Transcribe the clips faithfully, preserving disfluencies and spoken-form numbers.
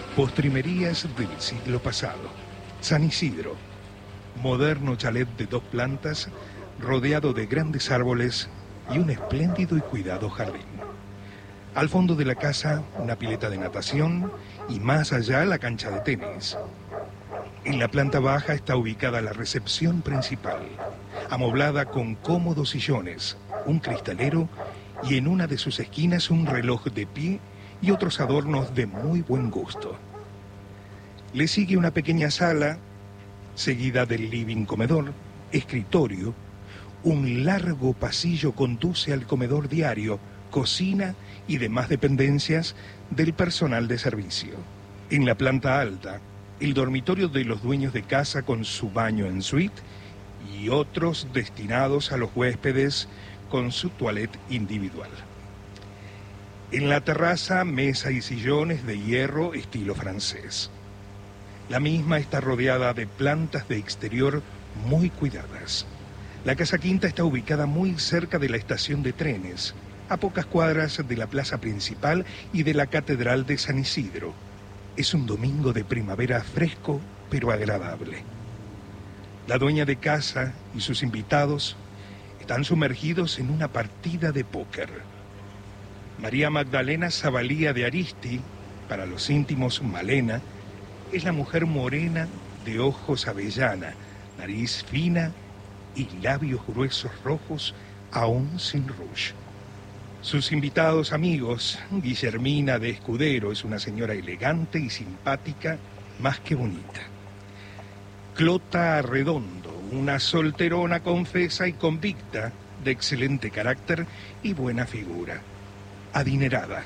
Postrimerías del siglo pasado. San Isidro. Moderno chalet de dos plantas, rodeado de grandes árboles y un espléndido y cuidado jardín. Al fondo de la casa, una pileta de natación y más allá la cancha de tenis. En la planta baja está ubicada la recepción principal, amoblada con cómodos sillones, un cristalero y en una de sus esquinas un reloj de pie y otros adornos de muy buen gusto. Le sigue una pequeña sala, seguida del living comedor, escritorio. Un largo pasillo conduce al comedor diario, cocina y demás dependencias del personal de servicio. En la planta alta, el dormitorio de los dueños de casa con su baño en suite y otros destinados a los huéspedes con su toilette individual. En la terraza, mesa y sillones de hierro estilo francés. La misma está rodeada de plantas de exterior muy cuidadas. La casa quinta está ubicada muy cerca de la estación de trenes, a pocas cuadras de la plaza principal y de la Catedral de San Isidro. Es un domingo de primavera fresco, pero agradable. La dueña de casa y sus invitados están sumergidos en una partida de póker. María Magdalena Zavalía de Aristi, para los íntimos Malena, es la mujer morena de ojos avellana, nariz fina y labios gruesos rojos, aún sin rouge. Sus invitados amigos, Guillermina de Escudero, es una señora elegante y simpática, más que bonita. Clota Arredondo, una solterona confesa y convicta, de excelente carácter y buena figura. Adinerada.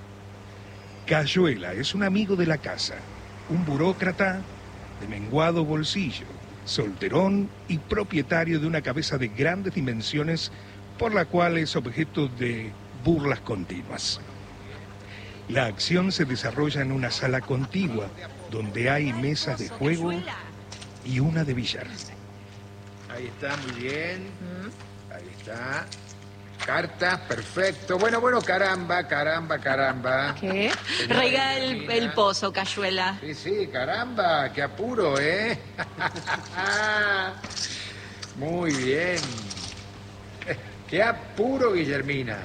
Cayuela es un amigo de la casa, un burócrata de menguado bolsillo, solterón y propietario de una cabeza de grandes dimensiones por la cual es objeto de burlas continuas. La acción se desarrolla en una sala contigua, donde hay mesas de juego y una de billar. Ahí está, muy bien. Ahí está. Cartas, perfecto. Bueno, bueno, caramba, caramba, caramba. ¿Qué? Rega el, el pozo, Cayuela. Sí, sí, caramba, qué apuro, ¿eh? Muy bien. ¡Qué apuro, Guillermina!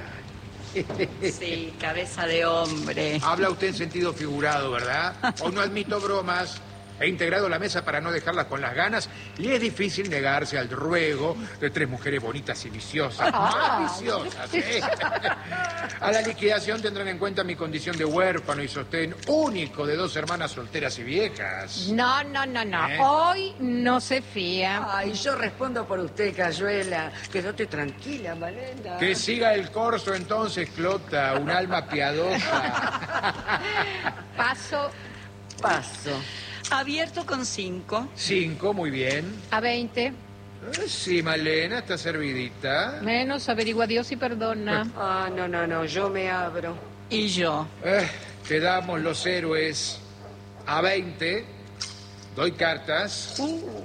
Sí, cabeza de hombre. Habla usted en sentido figurado, ¿verdad? Hoy no admito bromas. He integrado la mesa para no dejarlas con las ganas y es difícil negarse al ruego de tres mujeres bonitas y viciosas. Ah. Más viciosas, ¿eh? A la liquidación tendrán en cuenta mi condición de huérfano y sostén único de dos hermanas solteras y viejas. No, no, no, no. ¿Eh? Hoy no se fía. Ay, yo respondo por usted, Cayuela. Quédate tranquila, Malena. Que siga el corso entonces, Clota, un alma piadosa. Paso Paso. Abierto con cinco. Cinco, muy bien. a veinte. Eh, Sí, Malena, está servidita. Menos averigua Dios y perdona. Ah, no, no, no, yo me abro. Y yo. Eh, quedamos los héroes a veinte. Doy cartas.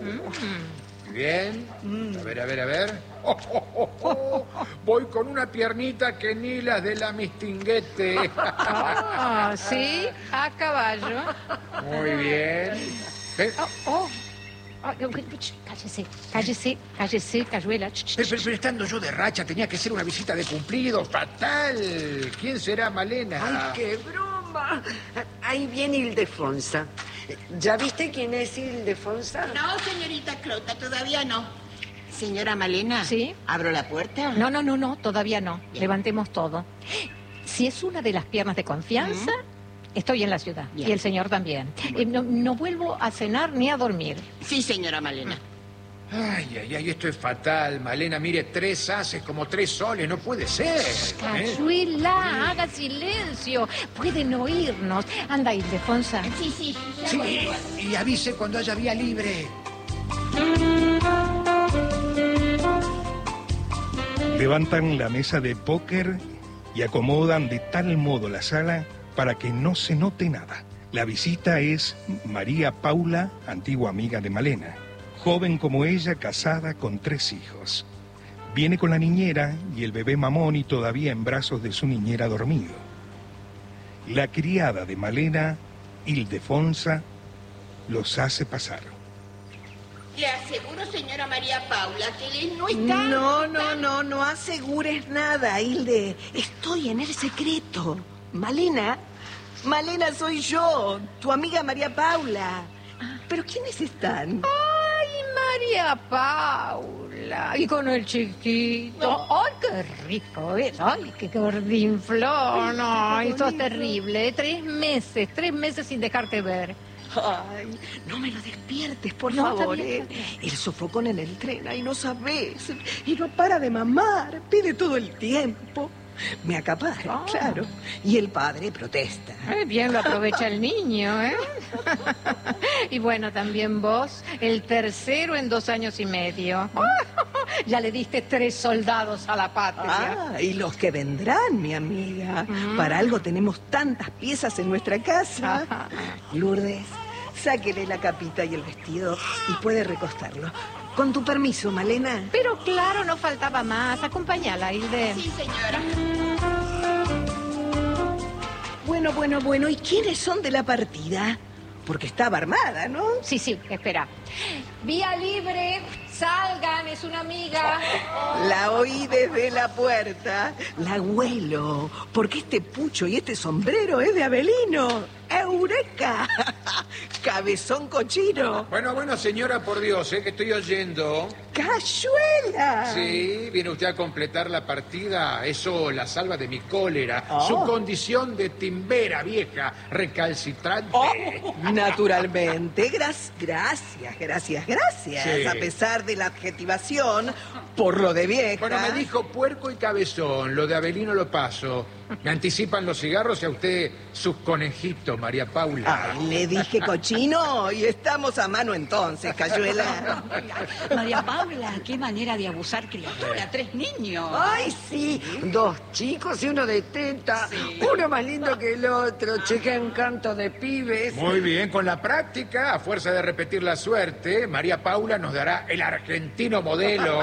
Muy bien. A ver, a ver, a ver. Oh, oh, oh, oh. Voy con una piernita que ni las de la mistinguete. Ah, sí, a caballo. Muy bien. Eh, Oh, oh. Ah, cállese, cállese, cállese, Cayuela. Ch, ch, Pero, ch. pero, pero estando yo de racha, tenía que ser una visita de cumplido. ¡Fatal! ¿Quién será, Malena? ¡Ay, qué broma! Ahí viene Ildefonsa. ¿Ya viste quién es Ildefonsa? No, señorita Clota, todavía no. Señora Malena. ¿Sí? ¿Abro la puerta? No, no, no, no, todavía no. Bien. Levantemos todo. Si es una de las piernas de confianza, estoy en la ciudad. Bien. Y el señor también. Eh, no, no vuelvo a cenar ni a dormir. Sí, señora Malena. Ay, ay, ay, esto es fatal, Malena. Mire, tres haces como tres soles, no puede ser. ¿eh? Cayuela, haga silencio. Pueden oírnos. Anda, Ildefonsa. Sí, sí. ya Sí, voy. y avise cuando haya vía libre. Levantan la mesa de póker y acomodan de tal modo la sala para que no se note nada. La visita es María Paula, antigua amiga de Malena. Joven como ella, casada con tres hijos. Viene con la niñera y el bebé Mamoni todavía en brazos de su niñera dormido. La criada de Malena Ildefonsa los hace pasar. Le aseguro, señora María Paula, que él no está... No, no, no, no asegures nada, Hilde. Estoy en el secreto. Malena, Malena soy yo, tu amiga María Paula. ¿Pero quiénes están? Ay, María Paula. Y con el chiquito. Ay, qué rico es. Ay, qué gordinflón. Ay, sos terrible. Tres meses, tres meses sin dejarte ver. Ay, no me lo despiertes, por No, favor. está bien, eh. está bien. El sofocón en el tren, ay, no sabes. Y no para de mamar, pide todo el tiempo. Me acapara, Ah. claro. Y el padre protesta. Ay, bien lo aprovecha el niño, ¿eh? Y bueno, también vos, el tercero en dos años y medio. Ya le diste tres soldados a la patria. Ah, y los que vendrán, mi amiga. Mm. Para algo tenemos tantas piezas en nuestra casa. Ajá. Lourdes, sáquele la capita y el vestido y puede recostarlo. Con tu permiso, Malena. Pero claro, no faltaba más. Acompáñala, Hilde. Sí, señora. Bueno, bueno, bueno. ¿Y quiénes son de la partida? Porque estaba armada, ¿no? Sí, sí, espera. Vía libre, salgan, es una amiga. La oí desde la puerta. La huelo. Porque este pucho y este sombrero es de Avelino. ¡Eureka! Cabezón cochino. Bueno, bueno, señora, por Dios, ¿eh? Que estoy oyendo. ¡Cayuela! Sí, viene usted a completar la partida. Eso la salva de mi cólera. Oh. Su condición de timbera vieja, recalcitrante. Oh, naturalmente. Gras- gracias, gracias, gracias. Sí. A pesar de la adjetivación, por lo de vieja. Bueno, me dijo puerco y cabezón. Lo de Avelino lo paso. Me anticipan los cigarros y a usted sus conejitos, María Paula. Ay, le dije cochino y estamos a mano entonces, Cayuela. María Paula, qué manera de abusar criatura, tres niños. Ay, sí, dos chicos y uno de teta. Uno más lindo que el otro. Che, qué encanto de pibes. Muy bien, con la práctica, a fuerza de repetir la suerte, María Paula nos dará el argentino modelo.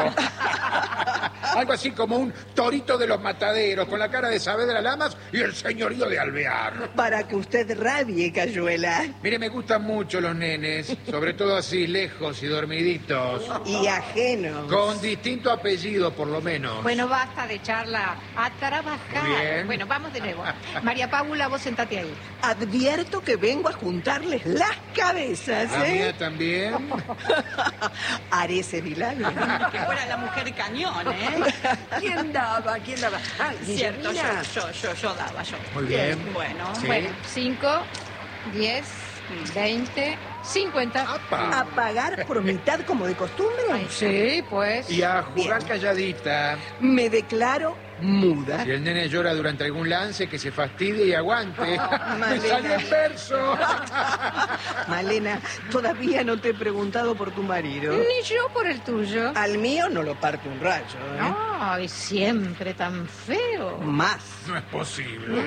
Algo así como un torito de los mataderos, con la cara de Saavedra Lamas y el señorío de Alvear. Para que usted rabie, Cayuela. Mire, me gustan mucho los nenes, sobre todo así, lejos y dormiditos. Y ajeno. Con distinto apellido, por lo menos. Bueno, basta de charla. A trabajar. Muy bien. Bueno, vamos de nuevo. María Paula, vos sentate ahí. Advierto que vengo a juntarles las cabezas, La ¿eh? mía también. Haré ese milagro. Que fuera la mujer cañón, ¿eh? ¿Quién daba? ¿Quién daba? Ay, Cierto, yo, Guillermina. yo, yo, yo daba, yo. Muy bien. Bueno, Sí. Bueno, cinco, diez, veinte, cincuenta. ¡Apa! ¿A pagar por mitad como de costumbre? Sí, pues. Y a jugar Bien. calladita. Me declaro muda. Si el nene llora durante algún lance, que se fastidie y aguante. ¡Me Malena. salió en verso! Malena, todavía no te he preguntado por tu marido. Ni yo por el tuyo. Al mío no lo parte un rayo, ¿eh? Ay, siempre tan feo. Más. No es posible.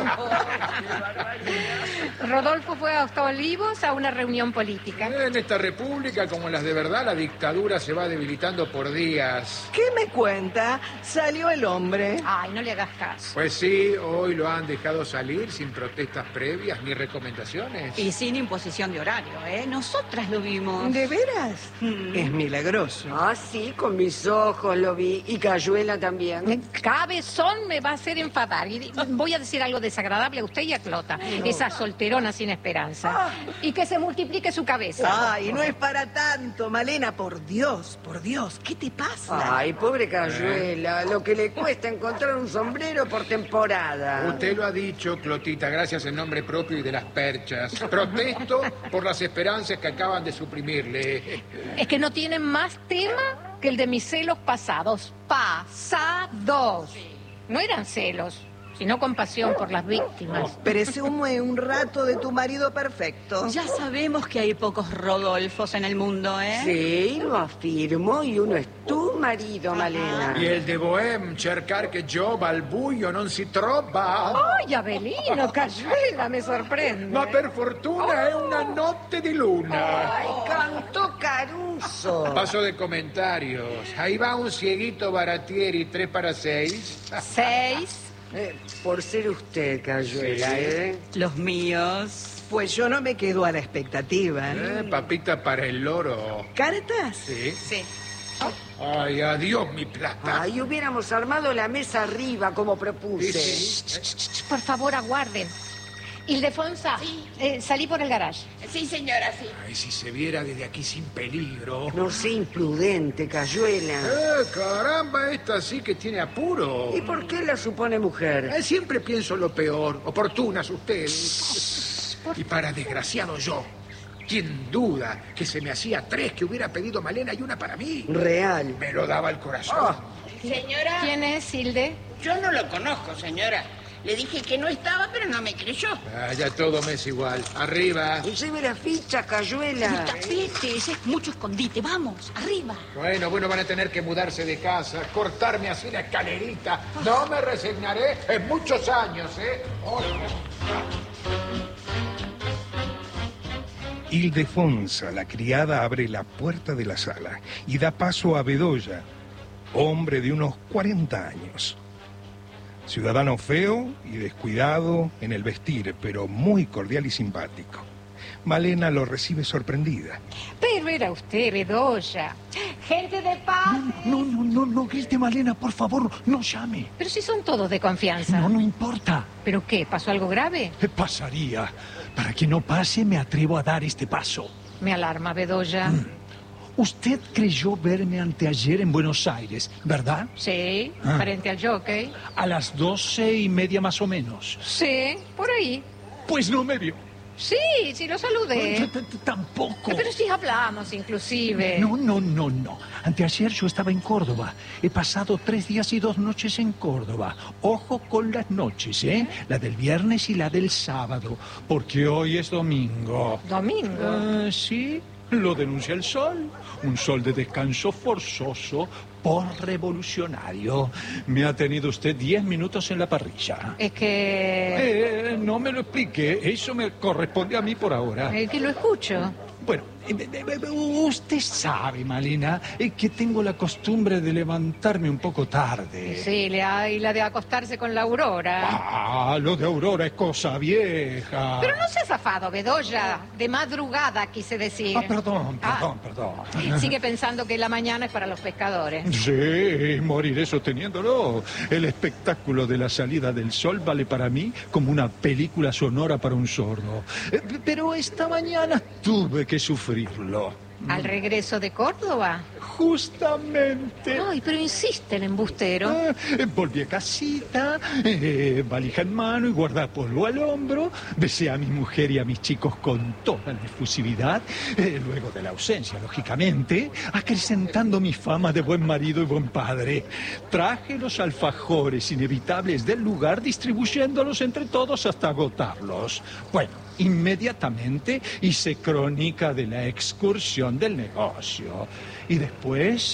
Rodolfo fue hasta Olivos a una reunión política. En esta república, como en las de verdad, la dictadura se va debilitando por días. ¿Qué me cuenta? Salió el hombre. Ay, no le hagas caso. Pues sí, hoy lo han dejado salir sin protestas previas ni recomendaciones. Y sin imposición de horario, ¿eh? Nosotras lo vimos. ¿De veras? Es milagroso. Ah, sí, con mis ojos lo vi. Y Cayuela también. Cabezón me va a hacer enfadar. Y di- voy a decir algo desagradable a usted y a Clota. Esa solterona sin esperanza. Y que se multiplique su cabeza. Ay, no es para tanto, Malena, por Dios, por Dios, ¿qué te pasa? Ay, pobre Cayuela. Lo que le cuesta encontrar un sombrero por temporada. Usted lo ha dicho, Clotita, gracias en nombre propio y de las perchas. Protesto por las esperanzas que acaban de suprimirle. Es que no tienen más tema que el de mis celos pasados. Pasados. No eran celos, sino compasión por las víctimas. Presume un rato de tu marido perfecto. Ya sabemos que hay pocos Rodolfos en el mundo, ¿eh? Sí, lo afirmo. Y uno es tu marido, Malena. Y el de Bohem, cercar que yo, balbuio, non si trova. Ay, Avelino, Cayuela, me sorprende. Ma per fortuna è una notte di luna. Ay, cantó Caruso. Paso de comentarios. Ahí va un cieguito baratieri, tres para seis. Seis, Eh, por ser usted, Cayuela, Sí. ¿eh? Los míos. Pues yo no me quedo a la expectativa. Eh, papita para el loro. ¿Cartas? Sí. Sí. Ay, adiós mi plata. Ay, hubiéramos armado la mesa arriba como propuse. Sí, sí. Por favor, aguarden. Ildefonsa, Sí. eh, salí por el garage. Sí, señora, sí. Ay, si se viera desde aquí sin peligro. No sea imprudente, Cayuela. Eh, caramba, esta sí que tiene apuro. ¿Y por qué la supone mujer? Eh, siempre pienso lo peor. Oportunas ustedes. Y para desgraciado yo. ¿Quién duda que se me hacía tres que hubiera pedido Malena y una para mí? Real. Me lo daba el corazón. Señora, ¿Quién es, Hilde? yo no lo conozco, señora. Le dije que no estaba, pero no me creyó. Ah, ya todo me es igual. Arriba. Lleve la ficha, Cayuela. Tapete, ese es mucho escondite. Vamos, arriba. Bueno, bueno, van a tener que mudarse de casa, cortarme así la escalerita. No me resignaré en muchos años, ¿eh? Ildefonsa, la criada, abre la puerta de la sala y da paso a Bedoya, hombre de unos cuarenta años. Ciudadano feo y descuidado en el vestir, pero muy cordial y simpático. Malena lo recibe sorprendida. Pero era usted, Bedoya. Gente de paz. No, no, no, no grite, Malena, por favor, no llame. Pero si son todos de confianza. No, no importa. ¿Pero qué? ¿Pasó algo grave? Eh, Pasaría. Para que no pase, me atrevo a dar este paso. Me alarma, Bedoya. Usted creyó verme anteayer en Buenos Aires, ¿verdad? Sí, Ah. frente al jockey. A las doce y media más o menos. Sí, por ahí. Pues no me vio. Sí, sí, lo saludé. T- t- t- Tampoco. Pero sí hablamos, inclusive. No, no, no, no. Anteayer yo estaba en Córdoba. He pasado tres días y dos noches en Córdoba. Ojo con las noches, ¿eh? La del viernes y la del sábado. Porque hoy es domingo. Domingo. Ah, sí, lo denuncia el sol. Un sol de descanso forzoso por revolucionario. Me ha tenido usted diez minutos en la parrilla. Es que... Eh, no me lo explique. Eso me corresponde a mí por ahora. Es que lo escucho. Bueno, eh, eh, eh, usted sabe, Malena, eh, que tengo la costumbre de levantarme un poco tarde. Sí, le hay la de acostarse con la Aurora. Ah, lo de Aurora es cosa vieja. Pero no se ha zafado, Bedoya. De madrugada, quise decir. Ah, perdón, Ah, perdón, perdón. sigue pensando que la mañana es para los pescadores. Sí, moriré sosteniéndolo. El espectáculo de la salida del sol vale para mí como una película sonora para un sordo. Eh, Pero esta mañana tuve que sufrirlo. ¿Al regreso de Córdoba? Justamente. Ay, pero insiste el embustero. Ah, eh, volví a casita, eh, valija en mano y guardapolvo al hombro. Besé a mi mujer y a mis chicos con toda la efusividad, eh, luego de la ausencia, lógicamente, acrecentando mi fama de buen marido y buen padre. Traje los alfajores inevitables del lugar, distribuyéndolos entre todos hasta agotarlos. Bueno, inmediatamente hice crónica de la excursión del negocio. Y después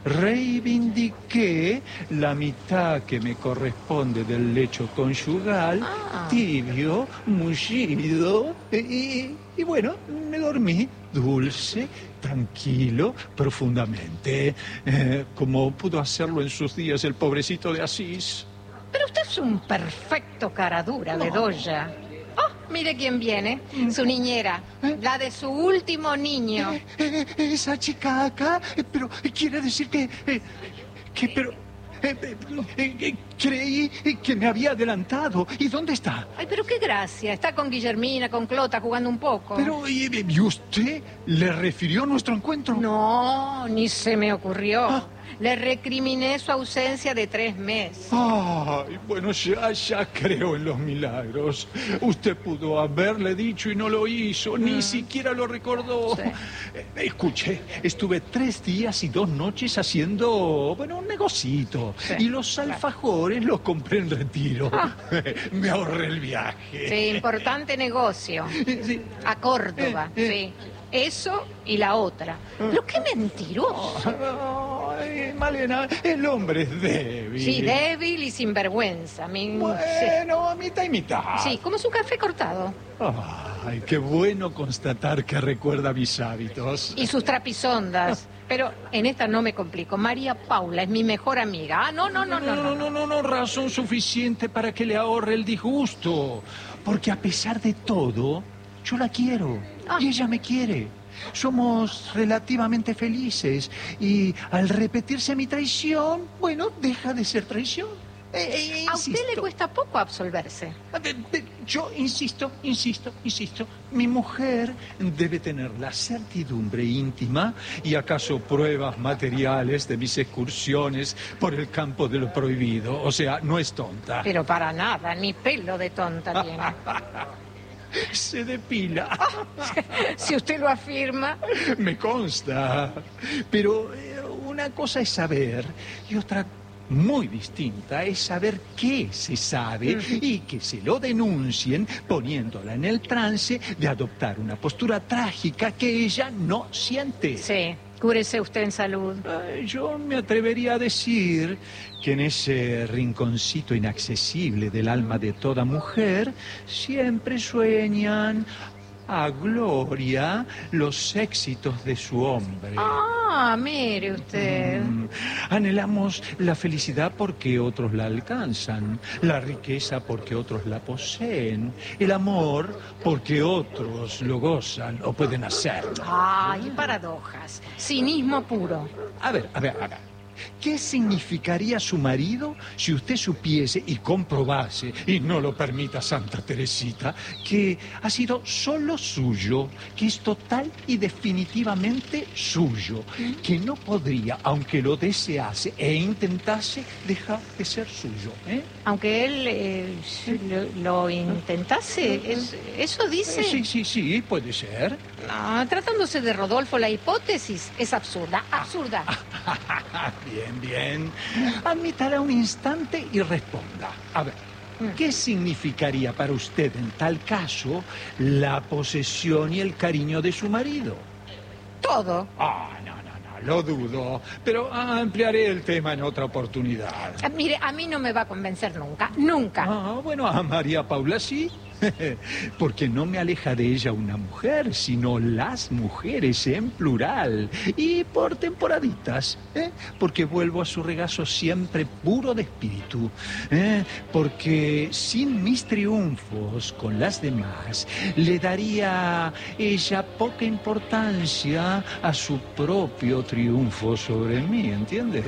reivindiqué la mitad que me corresponde del lecho conyugal, Ah. tibio, mullido, y, y bueno, me dormí dulce, tranquilo, profundamente, eh, como pudo hacerlo en sus días el pobrecito de Asís. Pero usted es un perfecto caradura, Bedoya. Oh, mire quién viene. Su niñera. La de su último niño. Eh, eh, esa chica acá, eh, pero eh, quiere decir que... eh, que pero... eh, eh, eh, eh, creí que me había adelantado. ¿Y dónde está? Ay, pero qué gracia. Está con Guillermina, con Clota, jugando un poco. Pero, ¿y, y usted le refirió nuestro encuentro? No, ni se me ocurrió. Ah. Le recriminé su ausencia de tres meses. Ay, bueno, ya, ya creo en los milagros. Usted pudo haberle dicho y no lo hizo, ni siquiera lo recordó. Sí. Eh, Escuche, estuve tres días y dos noches haciendo, bueno, un negocito. Sí, Y los claro. alfajores los compré en retiro. Ah. Me ahorré el viaje. Sí, importante negocio. Sí. A Córdoba, Eh, eh. sí. Eso y la otra. Pero qué mentiroso. Ay, Malena, el hombre es débil. Sí, débil y sinvergüenza. Mi... Bueno, a mitad y mitad. Sí, como su café cortado. Ay, qué bueno constatar que recuerda mis hábitos. Y sus trapisondas. Pero en esta no me complico. María Paula es mi mejor amiga. Ah, no, no, no, no. No, no, no, no, razón suficiente para que le ahorre el disgusto. Porque a pesar de todo, yo la quiero. Ah. Y ella me quiere. Somos relativamente felices. Y al repetirse mi traición, bueno, deja de ser traición. Eh, eh, A usted le cuesta poco absolverse. Yo insisto, insisto, insisto. Mi mujer debe tener la certidumbre íntima y acaso pruebas materiales de mis excursiones por el campo de lo prohibido. O sea, no es tonta. Pero para nada, ni pelo de tonta tiene. Se depila. Si usted lo afirma. Me consta. Pero eh, una cosa es saber y otra muy distinta es saber qué se sabe y que se lo denuncien poniéndola en el trance de adoptar una postura trágica que ella no siente. Sí, cúrese usted en salud. Ay, yo me atrevería a decir que en ese rinconcito inaccesible del alma de toda mujer siempre sueñan a gloria los éxitos de su hombre. Ah, mire usted. Mm, anhelamos la felicidad porque otros la alcanzan, la riqueza porque otros la poseen, el amor porque otros lo gozan o pueden hacerlo. Ay, paradojas. Cinismo puro. A ver, a ver, a ver. ¿Qué significaría su marido si usted supiese y comprobase, y no lo permita Santa Teresita, que ha sido solo suyo, que es total y definitivamente suyo, que no podría, aunque lo desease e intentase, dejar de ser suyo? ¿eh? Aunque él eh, lo, lo intentase, es- ¿eso dice? Eh, Sí, sí, sí, puede ser. No, tratándose de Rodolfo, la hipótesis es absurda, absurda. Bien, bien. Admítala un instante y responda. A ver, ¿qué significaría para usted en tal caso la posesión y el cariño de su marido? Todo. Ah, no, no, no, lo dudo. Pero ampliaré el tema en otra oportunidad. Ah, mire, a mí no me va a convencer nunca, nunca. Ah, bueno, a María Paula sí. Porque no me aleja de ella una mujer, sino las mujeres en plural. Y por temporaditas, ¿eh? Porque vuelvo a su regazo siempre puro de espíritu. ¿eh? Porque sin mis triunfos con las demás, le daría ella poca importancia a su propio triunfo sobre mí, ¿entiende?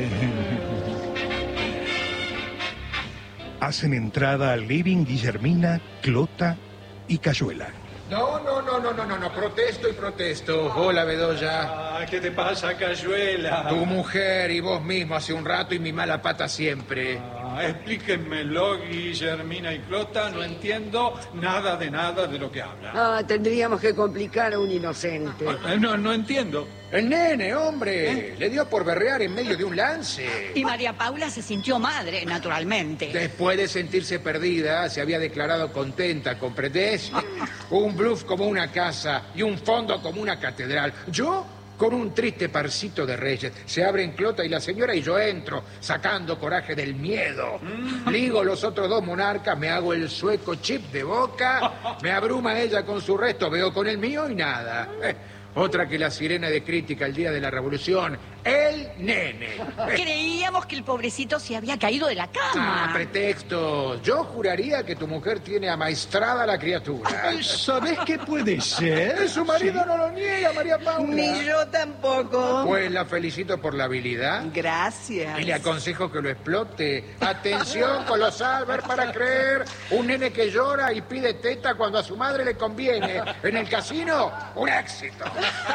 Hacen entrada al living Guillermina, Clota y Cayuela. No, no, no, no, no, no, no, protesto y protesto. Hola, Bedoya. Ah, ¿qué te pasa, Cayuela? Tu mujer y vos mismo hace un rato y mi mala pata siempre. Ah, explíquenmelo, Guillermina y Clota. No entiendo nada de nada de lo que hablan. Ah, tendríamos que complicar a un inocente. Eh, No, no entiendo. El nene, hombre, le dio por berrear en medio de un lance. Y María Paula se sintió madre, naturalmente. Después de sentirse perdida, se había declarado contenta, ¿comprendés? Un bluff como una casa y un fondo como una catedral. Yo, con un triste parcito de reyes, se abren Clota y la señora y yo entro, sacando coraje del miedo. Ligo los otros dos monarcas, me hago el sueco chip de boca, me abruma ella con su resto, veo con el mío y nada. Eh, Otra que la sirena de crítica el día de la revolución, el nene. Creíamos que el pobrecito se había caído de la cama. Ah, pretextos. Yo juraría que tu mujer tiene amaestrada la criatura. Ay, ¿sabés qué puede ser? Su marido no lo niega, María Paula. Ni yo tampoco. Pues la felicito por la habilidad. Gracias. Y le aconsejo que lo explote. Atención, colosal, ver para creer. Un nene que llora y pide teta cuando a su madre le conviene. En el casino, un éxito.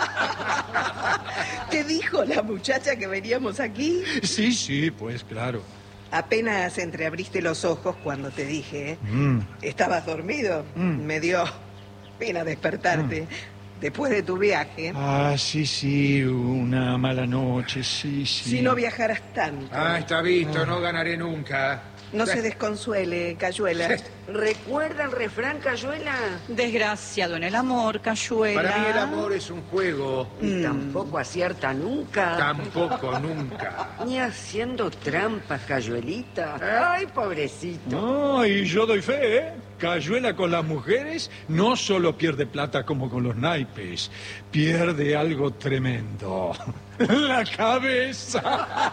¿Te dijo la muchacha que veníamos aquí? Sí, sí, pues claro. Apenas entreabriste los ojos cuando te dije. Mm. ¿Estabas dormido? Mm. Me dio pena despertarte. Después de tu viaje. Ah, sí, sí, una mala noche, sí, sí. Si no viajaras tanto. Ah, está visto, no ganaré nunca. No se desconsuele, Cayuela. ¿Recuerda el refrán, Cayuela? Desgraciado en el amor, Cayuela. Para mí el amor es un juego. Y tampoco acierta nunca. Tampoco nunca. Ni haciendo trampas, Cayuelita. Ay, pobrecito. No, y yo doy fe, ¿eh? Cayuela con las mujeres no solo pierde plata como con los naipes, pierde algo tremendo. La cabeza.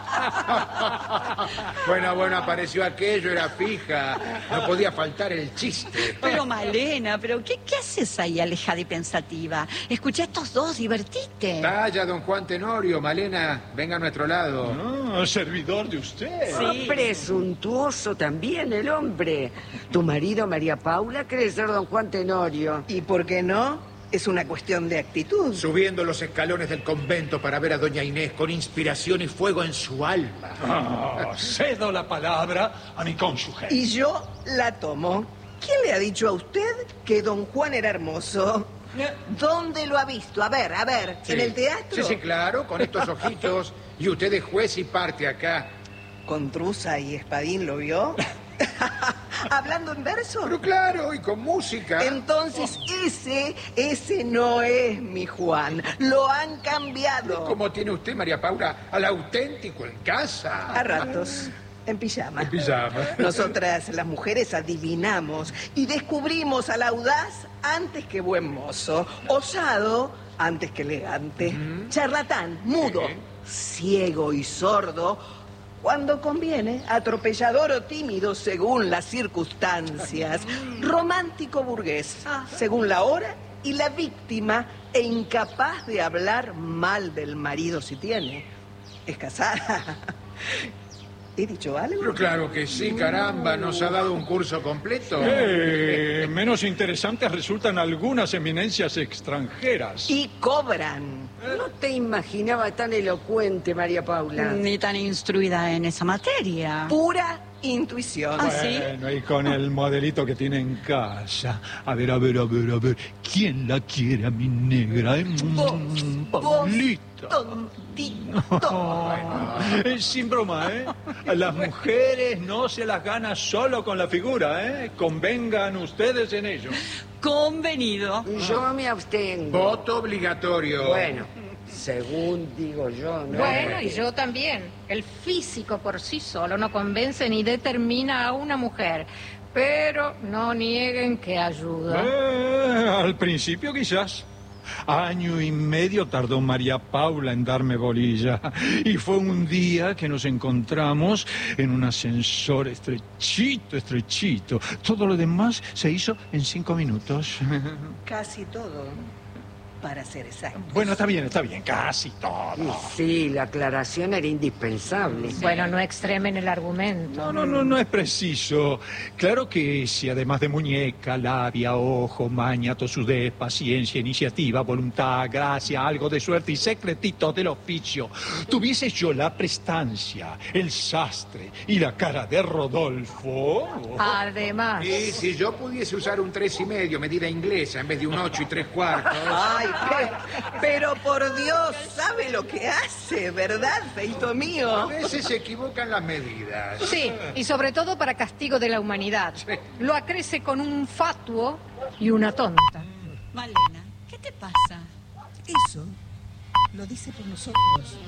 Bueno, bueno, apareció aquello, era fija. No podía faltar el chiste. Pero Malena, ¿pero qué, qué haces ahí alejada y pensativa? Escuché a estos dos, divertite. Vaya, don Juan Tenorio, Malena, venga a nuestro lado. No, servidor de usted. Sí. Presuntuoso también el hombre. Tu marido, María Paula, cree ser don Juan Tenorio. ¿Y por qué no? Es una cuestión de actitud. Subiendo los escalones del convento para ver a doña Inés con inspiración y fuego en su alma. Ah, cedo la palabra a mi cónyuge. Y yo la tomo. ¿Quién le ha dicho a usted que don Juan era hermoso? ¿Dónde lo ha visto? A ver, a ver, Sí. ¿en el teatro? Sí, sí, claro, con estos ojitos. Y usted es juez y parte acá. ¿Con truza y espadín lo vio? ¿Hablando en verso? Pero claro, y con música. Entonces ese, ese no es mi Juan. Lo han cambiado. ¿Cómo tiene usted, María Paula, al auténtico en casa? A ratos, en pijama. En pijama. Nosotras, las mujeres, adivinamos y descubrimos al audaz antes que buen mozo, osado antes que elegante, charlatán, mudo, ciego y sordo, cuando conviene, atropellador o tímido según las circunstancias, romántico burgués según la hora y la víctima e incapaz de hablar mal del marido si tiene. Es casada. ¿He dicho algo? Pero claro que sí, caramba, nos ha dado un curso completo. Eh, menos interesantes resultan algunas eminencias extranjeras. Y cobran. No te imaginaba tan elocuente, María Paula. Ni tan instruida en esa materia. Pura intuición. Ah, ¿sí? Bueno, y con el modelito que tiene en casa. A ver, a ver, a ver, a ver. ¿Quién la quiere a mi negra? Eh? Vos, Mm, vos, Paulita. tontito. Eh, Sin broma, ¿eh? Las mujeres no se las gana solo con la figura, ¿eh? Convengan ustedes en ello. Convenido. Yo me abstengo. Voto obligatorio. Bueno, según digo yo, ¿no? Bueno, y yo también. El físico por sí solo no convence ni determina a una mujer. Pero no nieguen que ayuda. Eh, al principio quizás. Año y medio tardó María Paula en darme bolilla. Y fue un día que nos encontramos en un ascensor estrechito, estrechito. Todo lo demás se hizo en cinco minutos. Casi todo, para ser exacto. Bueno, está bien, está bien, casi todo. Y sí, la aclaración era indispensable. Bueno, no extremen el argumento. No, no, no, no es preciso. Claro que si además de muñeca, labia, ojo, maña, tosudez, paciencia, iniciativa, voluntad, gracia, algo de suerte y secretito del oficio, tuviese yo la prestancia, el sastre y la cara de Rodolfo. Además. Y si yo pudiese usar un tres y medio, medida inglesa, en vez de un ocho y tres cuartos. Ay, pe- pero por Dios, ¿sabe lo que hace, verdad, feito A mío? veces se equivocan las medidas. Sí, y sobre todo para castigo de la humanidad. Lo acrece con un fatuo y una tonta. Malena, ¿qué te pasa? Eso lo dice por nosotros.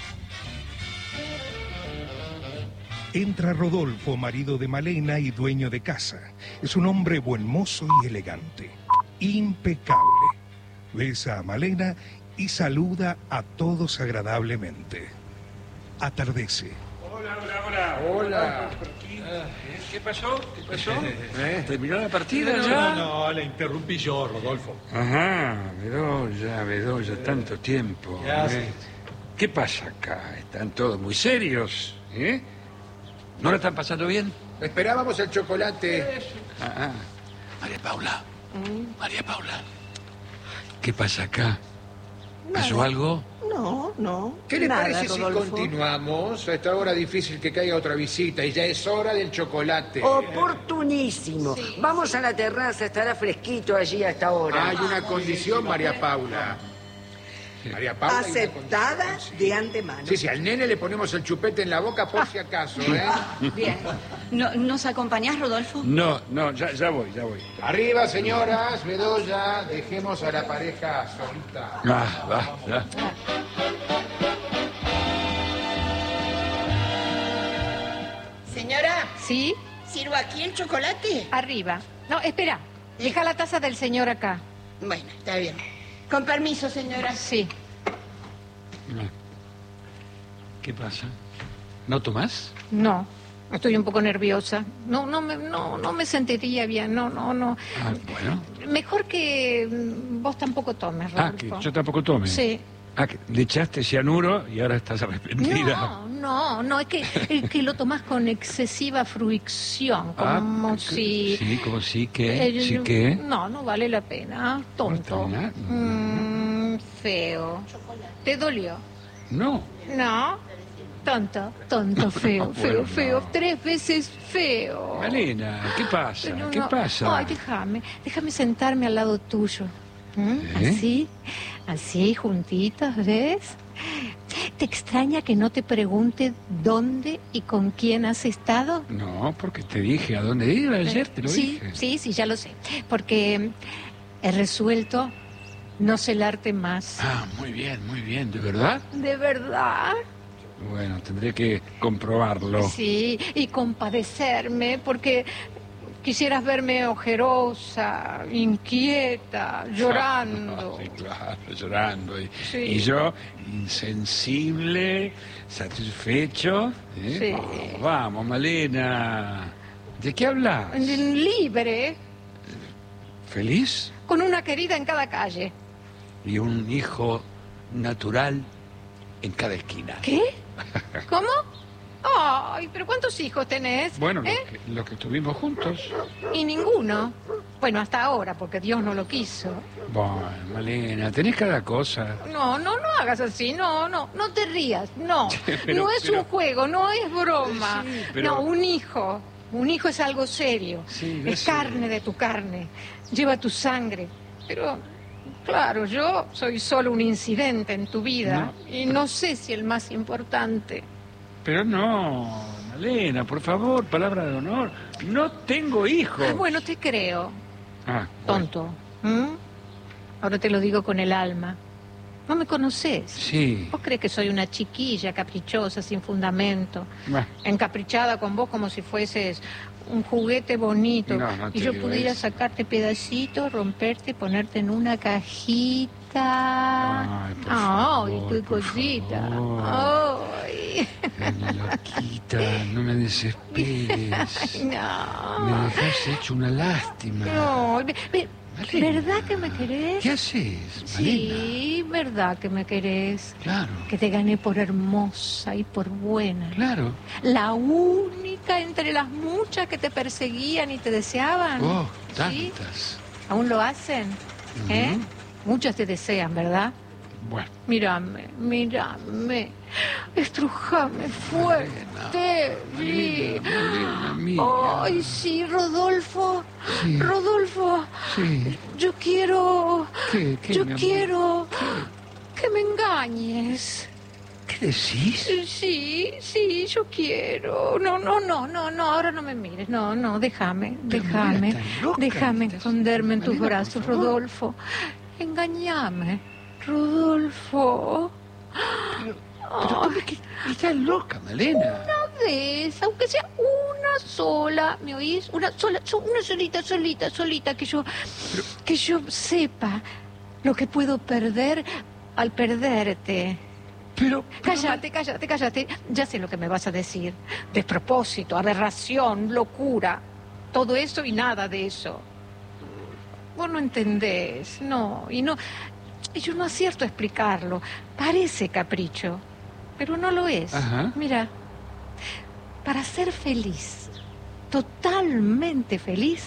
Entra Rodolfo, marido de Malena y dueño de casa. Es un hombre buen mozo y elegante. Impecable. Besa a Malena y saluda a todos agradablemente. Atardece. Hola, hola, hola. Hola. ¿Qué pasó? ¿Qué pasó? ¿Eh? ¿Terminó la partida No, ya? no, no, le interrumpí yo, Rodolfo. Ajá, Bedoya, Bedoya, tanto tiempo. ¿Qué ¿eh? haces? ¿Qué pasa acá? Están todos muy serios, ¿eh? ¿No la están pasando bien? Esperábamos el chocolate. Ah, ah. María Paula, María Paula, ¿qué pasa acá? ¿Pasó algo? No, no. ¿Qué le nada, parece si Rodolfo. continuamos? A esta hora difícil que caiga otra visita y ya es hora del chocolate. Oportunísimo. Vamos a la terraza, estará fresquito allí a esta hora. Hay una condición, María Paula. María Paula. Aceptada de antemano. Sí, sí, al nene le ponemos el chupete en la boca por si acaso, ¿eh? Bien. ¿No- ¿Nos acompañás, Rodolfo? No, no, ya, ya voy, ya voy. Arriba, señoras, Bedoya, dejemos a la pareja solita. Ah, va, ya. Señora, ¿Sí? ¿sirvo aquí el chocolate? Arriba. No, espera. Deja la taza del señor acá. Bueno, está bien. Con permiso, señora. Sí. ¿Qué pasa? ¿No tomás? No. Estoy un poco nerviosa. No, no me, no, no me sentiría bien. No, no, no. Ah, bueno. Mejor que mm, vos tampoco tomes, Ah, Rodolfo. que yo tampoco tome. Sí. Ah, que le echaste cianuro y ahora estás arrepentida. No, no, no, es que, es que lo tomás con excesiva fruición, como Ah, si... Sí, como sí que, Eh, sí que... No, no vale la pena. Tonto. No está Mm, feo. ¿Te dolió? No. No. Tonto, tonto, feo, Bueno, feo, no. feo. Tres veces feo. Malena, ¿qué pasa? No, ¿Qué no. pasa? Ay, déjame, déjame sentarme al lado tuyo. ¿Mm? ¿Eh? Así, así, juntitos, ¿ves? ¿Te extraña que no te pregunte dónde y con quién has estado? No, porque te dije a dónde ir ayer, te lo sí, dije. sí, sí, ya lo sé. Porque he resuelto no celarte más. Ah, muy bien, muy bien, ¿de verdad? ¿De verdad? Bueno, tendré que comprobarlo. Sí, y compadecerme, porque quisieras verme ojerosa, inquieta, llorando. Sí, claro, llorando. Y, Sí. y yo, insensible, satisfecho. ¿eh? Sí. Oh, vamos, Malena. ¿De qué hablas? Libre, ¿Feliz? con una querida en cada calle. Y un hijo natural en cada esquina. ¿Qué? ¿Cómo? Ay, pero ¿cuántos hijos tenés? Bueno, ¿Eh? lo, que, lo que tuvimos juntos. Y ninguno. Bueno, hasta ahora, porque Dios no lo quiso. Bueno, Malena, tenés cada cosa. No, no, no hagas así, no, no, no te rías, no. Pero- no es pero- un juego, no es broma. Sí, pero- No, un hijo, un hijo es algo serio. Sí, yo es sé. carne de tu carne, lleva tu sangre. Pero, claro, yo soy solo un incidente en tu vida y no sé si el más importante. Pero no, Malena, por favor, palabra de honor. No tengo hijos. Ah, bueno, te creo, Ah, bueno. tonto. ¿Mm? Ahora te lo digo con el alma. No me conoces. Sí. ¿Vos crees que soy una chiquilla caprichosa, sin fundamento? Bueno, Encaprichada con vos como si fueses un juguete bonito. No, no te y yo digo pudiera eso. sacarte pedacitos, romperte, ponerte en una cajita. Ay, por Ay, favor, qué por cosita. favor. Ay. loquita, no me desesperes. Ay, no. Me dejas hecho una lástima. No, ve- ve- Malena. ¿verdad que me querés? ¿Qué haces, Malena? Sí, ¿verdad que me querés? Claro, Que te gané por hermosa y por buena. claro. La única entre las muchas que te perseguían y te deseaban. Oh, ¿Sí? tantas. ¿Aún lo hacen? ¿Eh? Ujú. Muchas te desean, ¿verdad? Bueno, Mírame, mírame. Estrujame fuerte. Sí. Malena mía. Ay, sí, Rodolfo. Sí. Rodolfo. Sí. Yo quiero. ¿Qué, qué, yo mi amor? quiero. Que me engañes. ¿Qué decís? Sí, sí, yo quiero. No, no, no, no, no, ahora no me mires. No, no, déjame, Pero, déjame. Malena, estás loca, Déjame estás- esconderme en tus Malena, por brazos, favor. Rodolfo. Engañame, Rodolfo. Pero, pero ¿cómo es que estás loca, Malena? Una vez, aunque sea una sola, ¿me oís? Una sola, so- una solita, solita, solita, que yo, que yo sepa lo que puedo perder al perderte. Pero, pero, Cállate, cállate, cállate. Ya sé lo que me vas a decir. Despropósito, aberración, locura. Todo eso y nada de eso. Vos no entendés, no. Y no. Y yo no acierto a explicarlo. Parece capricho, pero no lo es. Ajá. Mira, para ser feliz, totalmente feliz,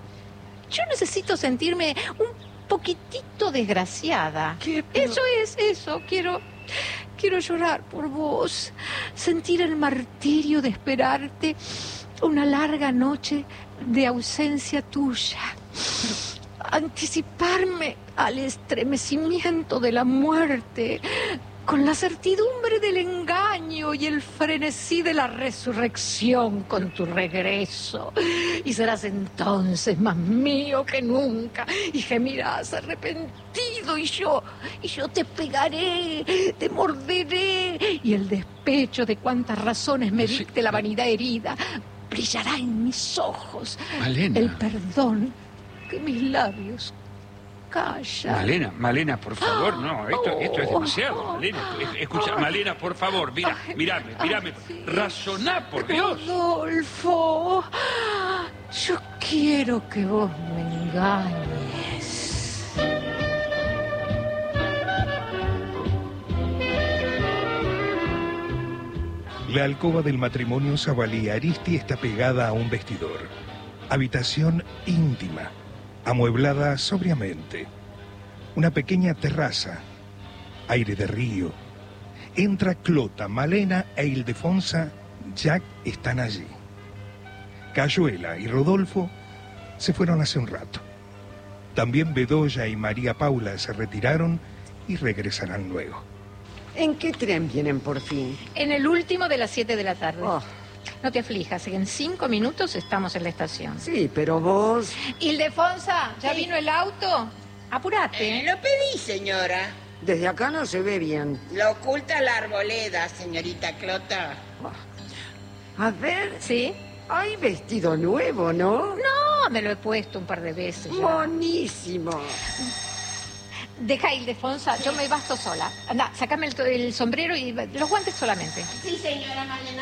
yo necesito sentirme un poquitito desgraciada. ¿Qué? Pero- Eso es, eso. Quiero, quiero llorar por vos, sentir el martirio de esperarte una larga noche de ausencia tuya. anticiparme al estremecimiento de la muerte, con la certidumbre del engaño y el frenesí de la resurrección con tu regreso. Y serás entonces más mío que nunca, y gemirás arrepentido, y yo, y yo te pegaré, te morderé, y el despecho de cuántas razones me Sí. dicte la vanidad herida brillará en mis ojos. Malena. El perdón que mis labios callan. Malena, Malena, por favor, no, esto, esto es demasiado, Malena. Es- Escucha, Malena, por favor, mira, mírame, mírame. Razoná, por Dios. Rodolfo, yo quiero que vos me engañes. La alcoba del matrimonio Zavalí Aristi está pegada a un vestidor. Habitación íntima, amueblada sobriamente. Una pequeña terraza, aire de río. Entra Clota, Malena e Ildefonsa. Jack están allí. Cayuela y Rodolfo se fueron hace un rato. También Bedoya y María Paula se retiraron y regresarán luego. ¿En qué tren vienen por fin? En el último de las siete de la tarde. Oh, No te aflijas, en cinco minutos estamos en la estación. sí, pero vos... Ildefonsa, ¿ya vino el auto? Apúrate. Eh, lo pedí, señora. Desde acá no se ve bien. Lo oculta la arboleda, señorita Clota. A ver, ¿Sí? hay vestido nuevo, ¿no? No, me lo he puesto un par de veces ya. Buenísimo. Deja, Ildefonsa, yo me basto sola. Anda, sacame el, el sombrero y los guantes solamente. Sí, señora Malena.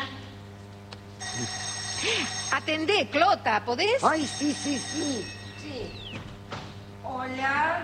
Atendé, Clota, ¿podés? Ay, sí, sí, sí. Sí. Hola.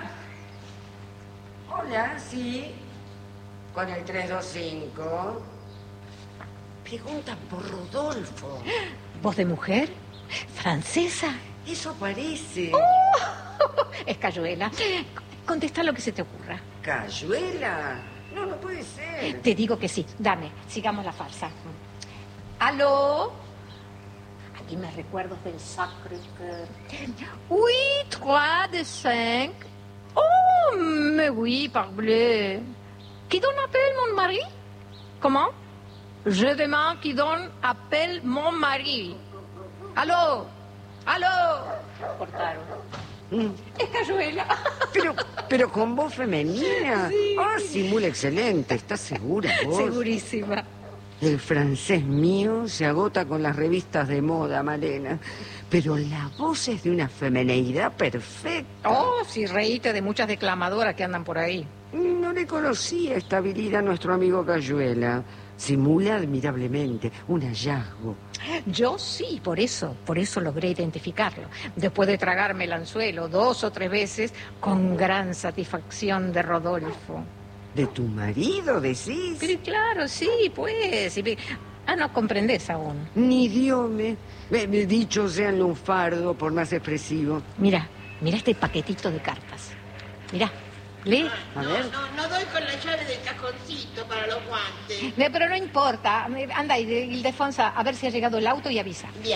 Hola, sí. Con el tres dos cinco. Preguntan por Rodolfo. ¿Voz de mujer? ¿Francesa? Eso parece. Es Cayuela. Contesta lo que se te ocurra. ¿Cayuela? No, no puede ser. Te digo que sí. Dame, sigamos la farsa. ¿Aló? Aquí me recuerdo del Sacré-Cœur. Oui, trois de cinq. Oh, mais oui, parbleu. Qui donne appelle mon mari? Comment? Je demande qui donne appelle mon mari. ¿Aló? ¿Aló? Cortaron. Mm. Es Cayuela. Pero, pero con voz femenina. Ah, simula excelente. ¿Estás segura vos? Segurísima. El francés mío se agota con las revistas de moda, Malena. Pero la voz es de una femineidad perfecta. Oh, si reíte de muchas declamadoras que andan por ahí. No le conocía esta habilidad a nuestro amigo Cayuela. Simula admirablemente, un hallazgo. Yo sí, por eso, por eso logré identificarlo. Después de tragarme el anzuelo dos o tres veces, con gran satisfacción de Rodolfo. ¿De tu marido, decís? Pero claro, sí, pues. y- Ah, no comprendés aún. Ni diome. Eh, Dicho sea en lunfardo, por más expresivo. Mira, mira este paquetito de cartas. Mira, lee. A No, ver. no, no doy con la llave del cajoncito para los guantes. Eh, Pero no importa. Anda, Ildefonsa, a ver si ha llegado el auto y avisa. Bien.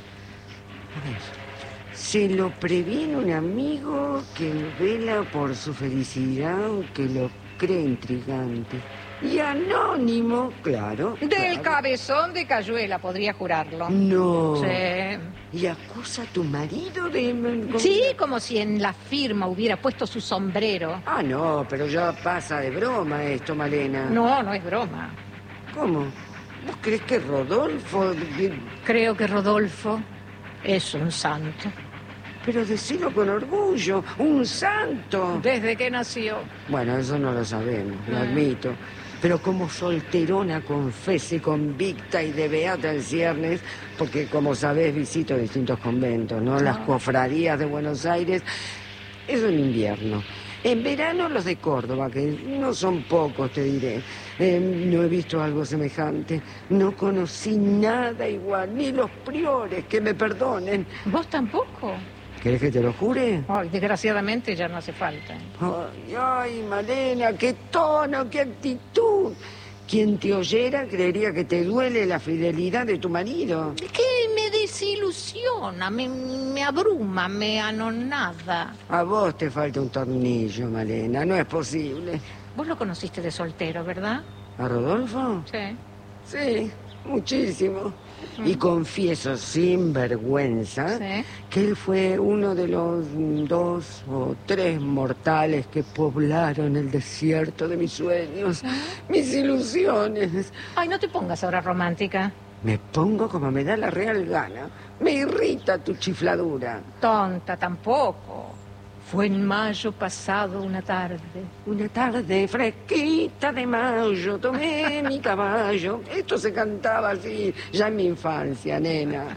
Se lo previene un amigo que vela por su felicidad, que lo cree intrigante. Y anónimo, claro. Del claro. cabezón de Cayuela, podría jurarlo. No. Sí. ¿Y acusa a tu marido de...? Sí, como si en la firma hubiera puesto su sombrero. Ah, no, pero ya pasa de broma esto, Malena. No, no es broma. ¿Cómo? ¿Vos crees que Rodolfo...? Creo que Rodolfo es un santo. Pero decilo con orgullo, un santo. Desde que nació. Bueno, eso no lo sabemos, lo Mm. admito. Pero como solterona confesa y convicta y de beata el ciernes, porque como sabés visito distintos conventos, ¿no? Las cofradías de Buenos Aires, eso en invierno. En verano los de Córdoba, que no son pocos, te diré. Eh, no he visto algo semejante. No conocí nada igual, ni los priores, que me perdonen. ¿Vos tampoco? ¿Querés que te lo jure? Ay, desgraciadamente ya no hace falta. Ay, ay, Malena, qué tono, qué actitud. Quien te oyera creería que te duele la fidelidad de tu marido. ¿Qué me decís? desilusiona, me, me abruma, me anonada. A vos te falta un tornillo, Malena, no es posible. Vos lo conociste de soltero, ¿verdad? ¿A Rodolfo? Sí. Sí, muchísimo. Y confieso sin vergüenza Sí. que él fue uno de los dos o tres mortales que poblaron el desierto de mis sueños, mis ilusiones. Ay, no te pongas ahora romántica. Me pongo como me da la real gana. Me irrita tu chifladura. Tonta tampoco. Fue en mayo pasado una tarde. Una tarde fresquita de mayo tomé mi caballo. Esto se cantaba así ya en mi infancia, nena.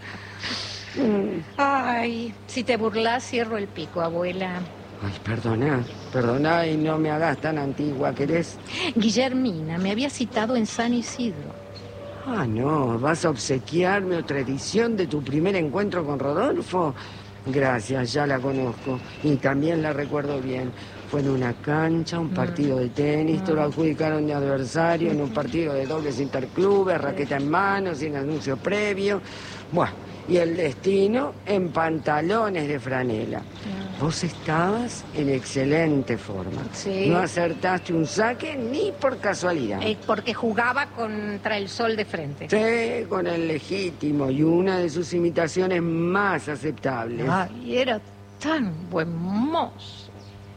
Mm. Ay, si te burlas, cierro el pico, abuela. Ay, perdona, perdona y no me hagas tan antigua, ¿querés? Guillermina me había citado en San Isidro. Ah, no, ¿vas a obsequiarme otra edición de tu primer encuentro con Rodolfo? Gracias, ya la conozco y también la recuerdo bien. Fue en una cancha, un partido de tenis, te lo adjudicaron de adversario en un partido de dobles interclubes, raqueta en mano, sin anuncio previo. Bueno, y el destino en pantalones de franela. Vos estabas en excelente forma. Sí. No acertaste un saque ni por casualidad. Eh, porque jugaba contra el sol de frente. Sí, con el legítimo y una de sus imitaciones más aceptables. Ay, era tan buen mozo.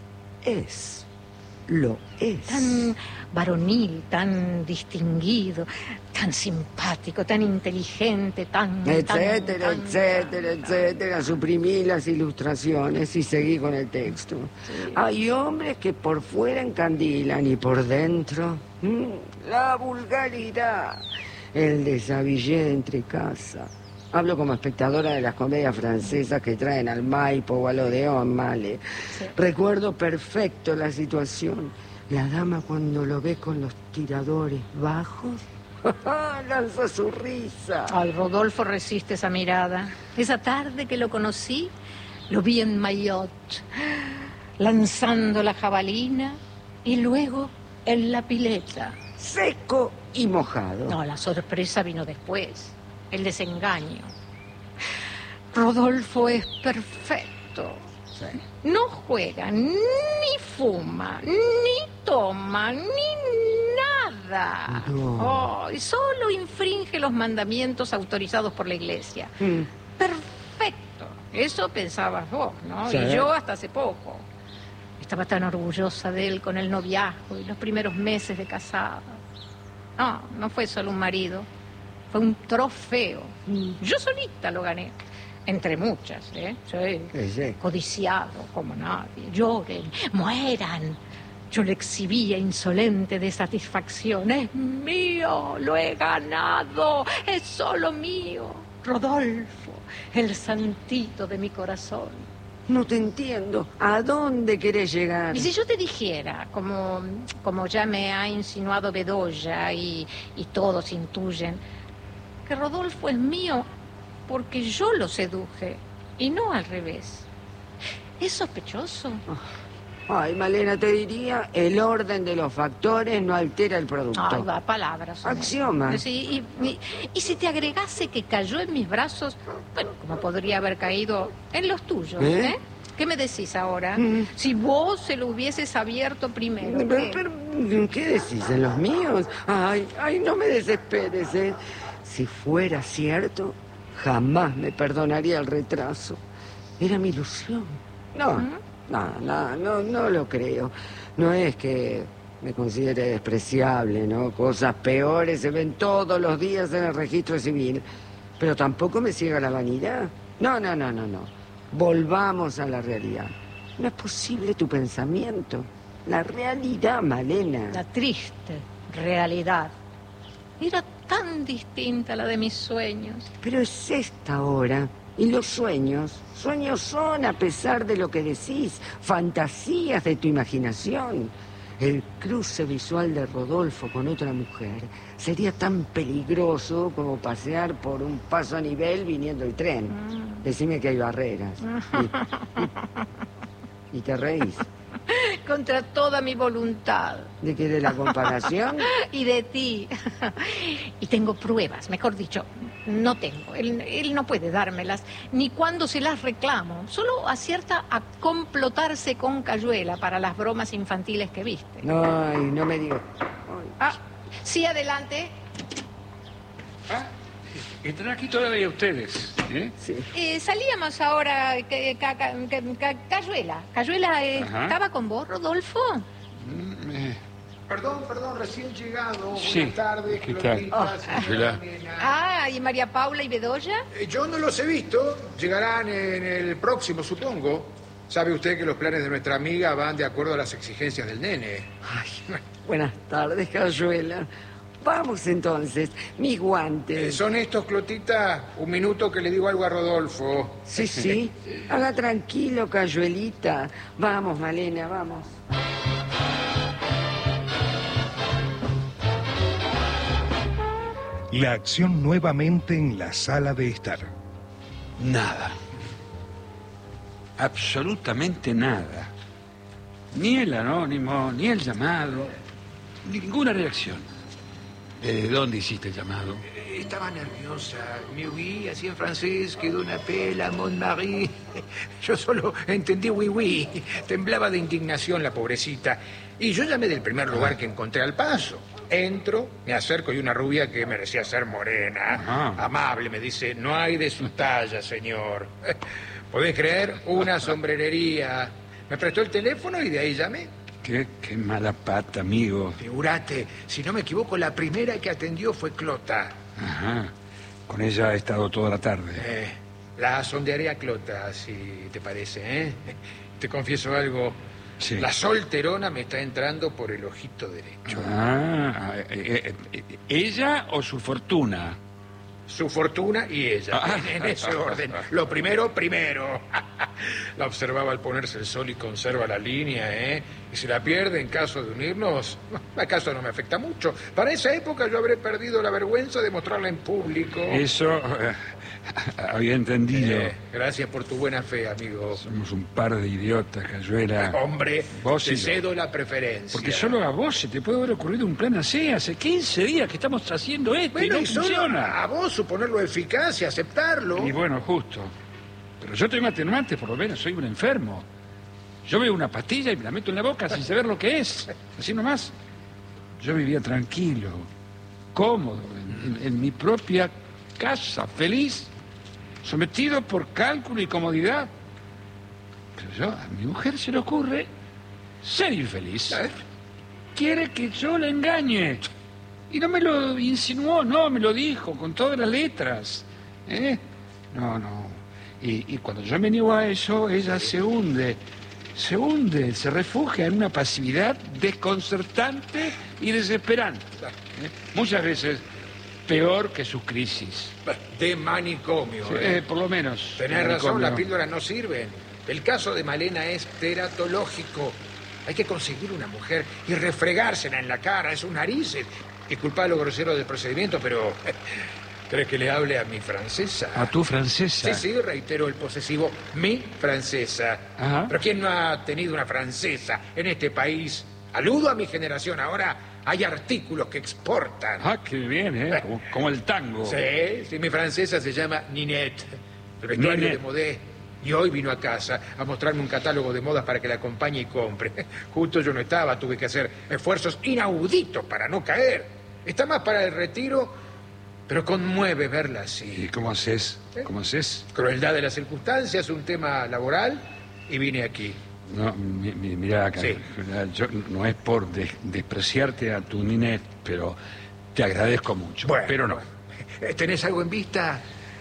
Es, lo es. Tan varonil, tan distinguido, tan simpático, tan inteligente, tan... Etcétera, tan, tan, etcétera, tan, etcétera. Suprimí las ilustraciones y seguí con el texto. Sí. Hay hombres que por fuera encandilan y por dentro... mmm, la vulgaridad. El desabillé de entre casa. Hablo como espectadora de las comedias francesas que traen al Maipo o al Odeón, Male. Sí. Recuerdo perfecto la situación. La dama cuando lo ve con los tiradores bajos, lanza su risa. Ay, Rodolfo resiste esa mirada. Esa tarde que lo conocí, lo vi en Maillot, lanzando la jabalina y luego en la pileta. Seco y mojado. No, la sorpresa vino después, el desengaño. Rodolfo es perfecto. No juega, ni fuma, ni toma, ni nada. No. Ay, solo infringe los mandamientos autorizados por la iglesia. Mm. Perfecto. Eso pensabas vos, ¿no? Sí. Y yo hasta hace poco. Estaba tan orgullosa de él con el noviazgo y los primeros meses de casada. No, no fue solo un marido. Fue un trofeo. Mm. Yo solita lo gané. Entre muchas, ¿eh? Sí. Sí, sí. Codiciado como nadie. Lloren, mueran. Yo le exhibía insolente de satisfacción. Es mío, lo he ganado. Es solo mío. Rodolfo, el santito de mi corazón. No te entiendo. ¿A dónde querés llegar? Y si yo te dijera, como, como ya me ha insinuado Bedoya y, y todos intuyen, que Rodolfo es mío porque yo lo seduje y no al revés. ¿Es sospechoso? Ay, Malena, te diría, el orden de los factores no altera el producto. Ay, va, palabras. Axioma. Sí, y, y, y si te agregase que cayó en mis brazos, bueno, como podría haber caído en los tuyos, ¿Eh? ¿eh? ¿Qué me decís ahora? Mm. Si vos se lo hubieses abierto primero. Pero, ¿qué? pero, ¿qué decís? ¿En los míos? Ay, ay, no me desesperes, ¿eh? Si fuera cierto, jamás me perdonaría el retraso. Era mi ilusión. No, ¿Mm? no, no, no, no lo creo. No es que me considere despreciable, ¿no? Cosas peores se ven todos los días en el registro civil. Pero tampoco me ciega la vanidad. No, no, no, no, no. Volvamos a la realidad. No es posible tu pensamiento. La realidad, Malena. La triste realidad. Era tan distinta a la de mis sueños. Pero es esta ahora. Y los sueños, sueños son a pesar de lo que decís, fantasías de tu imaginación. El cruce visual de Rodolfo con otra mujer sería tan peligroso como pasear por un paso a nivel viniendo el tren. Mm. Decime que hay barreras. Y, y te reís. Contra toda mi voluntad. ¿De qué? ¿De la comparación? Y de ti. Y tengo pruebas, mejor dicho, no tengo. Él, él no puede dármelas, ni cuando se las reclamo. Solo acierta a complotarse con Cayuela para las bromas infantiles que viste. Ay, no me digas. Ah, sí, adelante. Ah, están aquí todavía ustedes, ¿eh? Sí. Eh, salíamos ahora, que, ca- ca- ca- ca- Cayuela. Cayuela, eh, Ajá. ¿estaba con vos, Rodolfo? Mm, eh, Perdón, perdón, recién llegado. Sí. Buenas tardes, ¿Qué Clotita, tal? señora Hola. Malena. Ah, ¿y María Paula y Bedoya? Eh, Yo no los he visto. Llegarán en el próximo, supongo. Sabe usted que los planes de nuestra amiga van de acuerdo a las exigencias del nene. Ay, buenas tardes, Cayuela. Vamos entonces, mis guantes. Eh, ¿Son estos, Clotita? Un minuto que le digo algo a Rodolfo. Sí, sí. Haga tranquilo, Cayuelita. Vamos, Malena, vamos. La acción nuevamente en la sala de estar. Nada. Absolutamente nada. Ni el anónimo, ni el llamado, ninguna reacción. ¿De dónde hiciste el llamado? Eh, Estaba nerviosa. Me oí así en francés, quedó una pela, Montmarie. Yo solo entendí oui, oui. Temblaba de indignación la pobrecita. Y yo llamé del primer lugar que encontré al paso. Entro, me acerco y una rubia que merecía ser morena, Ajá. amable, me dice, no hay de su talla, señor. ¿Podés creer? Una sombrerería. Me prestó el teléfono y de ahí llamé. Qué, qué mala pata, amigo. Figurate, si no me equivoco, la primera que atendió fue Clota. Ajá. Con ella he estado toda la tarde. Eh, la sondearé a Clota, si te parece, ¿eh? Te confieso algo. Sí. La solterona me está entrando por el ojito derecho. Ah, eh, eh, eh, ¿ella o su fortuna? Su fortuna y ella, Ah. en, en ese orden. Lo primero, primero. La observaba al ponerse el sol y conserva la línea, ¿eh? Y si la pierde en caso de unirnos, ¿acaso no me afecta mucho? Para esa época yo habré perdido la vergüenza de mostrarla en público. Eso eh, había entendido. Eh, gracias por tu buena fe, amigo. Somos un par de idiotas, Cayuela. Hombre, Vos te y yo. cedo la preferencia. Porque solo a vos se te puede haber ocurrido un plan así. Hace quince días que estamos haciendo esto Bueno, y no y solo funciona. a vos suponerlo eficaz y aceptarlo. Y bueno, justo. Pero yo tengo atenuantes, por lo menos, soy un enfermo. Yo veo una pastilla y me la meto en la boca sin saber lo que es. Así nomás. Yo vivía tranquilo, cómodo, en, en- en mi propia casa, feliz, sometido por cálculo y comodidad. Pero yo, a mi mujer se le ocurre ser infeliz. Quiere que yo la engañe. Y no me lo insinuó, no, me lo dijo con todas las letras. ¿Eh? No, no. Y, y cuando yo me niego a eso, ella se hunde. Se hunde, se refugia en una pasividad desconcertante y desesperante. ¿Eh? Muchas veces peor que sus crisis. De manicomio. Sí, ¿eh? eh, por lo menos. Tenés razón, Manicomio. las píldoras no sirven. El caso de Malena es teratológico. Hay que conseguir una mujer y refregársela en la cara, en sus narices. Disculpa lo grosero del procedimiento, pero ¿crees que le hable a mi francesa? A tu francesa. Sí, sí, reitero el posesivo, mi francesa. Ajá. Pero ¿quién no ha tenido una francesa en este país? Aludo a mi generación, ahora hay artículos que exportan. Ah, qué bien, ¿eh? Como, como el tango. Sí, sí, mi francesa se llama Ninette, el vestuario Ninette. de Modé. Y hoy vino a casa a mostrarme un catálogo de modas para que la acompañe y compre. Justo yo no estaba, tuve que hacer esfuerzos inauditos para no caer. Está más para el retiro, pero conmueve verla ¿Y así. cómo haces? ¿Cómo haces? Crueldad de las circunstancias, un tema laboral, y vine aquí. No, mi- mi- mira, acá, Sí. yo, no es por des- despreciarte a tu Ninette, pero te agradezco mucho. Bueno, pero no. bueno. ¿Tenés algo en vista?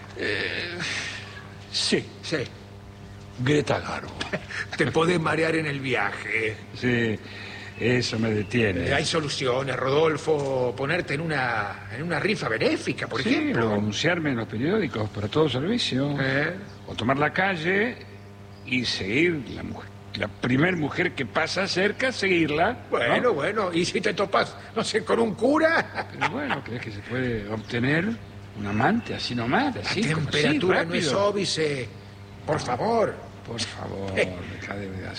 Sí, Sí. Greta Garbo. Te podés marear en el viaje. Sí, eso me detiene. Eh, Hay soluciones, Rodolfo. Ponerte en una, en una rifa benéfica, por sí, ejemplo. o anunciarme en los periódicos para todo servicio. Eh. O tomar la calle y seguir la mujer. La primer mujer que pasa cerca, seguirla. ¿no? Bueno, bueno. ¿Y si te topas, no sé, con un cura? Pero bueno, ¿crees que se puede obtener un amante así nomás? La Así, como así, temperatura no es rápido? óbice. Por favor. Por favor, deja de